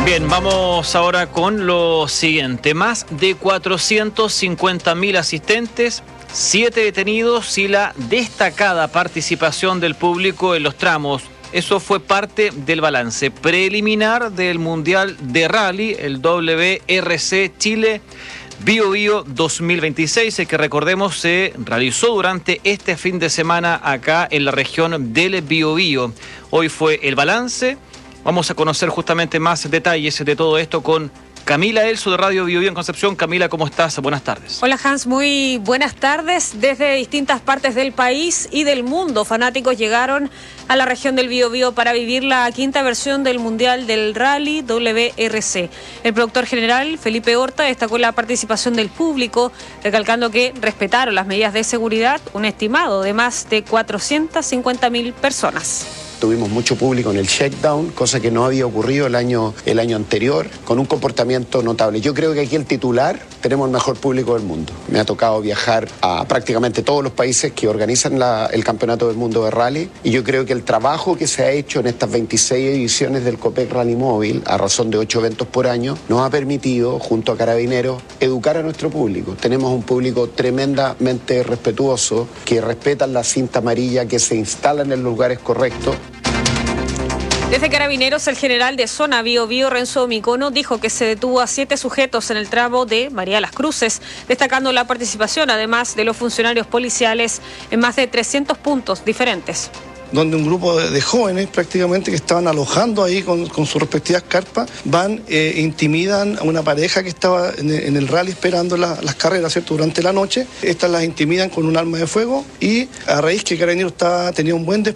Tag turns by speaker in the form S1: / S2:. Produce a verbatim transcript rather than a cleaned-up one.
S1: Bien, vamos ahora con lo siguiente. Más de cuatrocientos cincuenta mil asistentes, siete detenidos y la destacada participación del público en los tramos. Eso fue parte del balance preliminar del Mundial de Rally, el W R C Chile Bio Bio dos mil veintiséis, el que recordemos se realizó durante este fin de semana acá en la región del Biobío. Hoy fue el balance. Vamos a conocer justamente más detalles de todo esto con Camila Elso de Radio Biobío en Concepción. Camila, ¿cómo estás? Buenas tardes.
S2: Hola Hans, muy buenas tardes. Desde distintas partes del país y del mundo, fanáticos llegaron a la región del Biobío para vivir la quinta versión del Mundial del Rally W R C. El productor general, Felipe Horta, destacó la participación del público, recalcando que respetaron las medidas de seguridad, un estimado de más de cuatrocientas cincuenta mil personas.
S3: Tuvimos mucho público en el shakedown, cosa que no había ocurrido el año, el año anterior, con un comportamiento notable. Yo creo que aquí el titular, tenemos el mejor público del mundo. Me ha tocado viajar a prácticamente todos los países que organizan la, el Campeonato del Mundo de Rally, y yo creo que el trabajo que se ha hecho en estas veintiséis ediciones del Copec Rally Móvil, a razón de ocho eventos por año, nos ha permitido, junto a Carabineros, educar a nuestro público. Tenemos un público tremendamente respetuoso, que respetan la cinta amarilla, que se instalan en los lugares correctos.
S2: Desde Carabineros, el general de zona Biobío, Renzo Micono, dijo que se detuvo a siete sujetos en el tramo de María Las Cruces, destacando la participación, además de los funcionarios policiales, en más de trescientos puntos diferentes.
S4: Donde un grupo de, de jóvenes prácticamente que estaban alojando ahí con, con sus respectivas carpas, van e eh, intimidan a una pareja que estaba en el, en el rally esperando la, las carreras, ¿cierto?, durante la noche. Estas las intimidan con un arma de fuego y a raíz que Carabineros estaba, tenía un buen despliegue